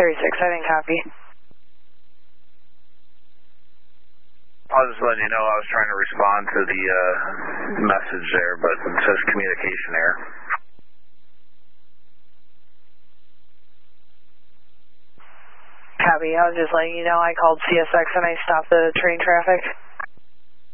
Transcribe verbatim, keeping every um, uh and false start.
thirty-six, I didn't copy. I was just letting you know I was trying to respond to the uh, message there, but it says communication error. Copy, I was just letting you know I called C S X and I stopped the train traffic.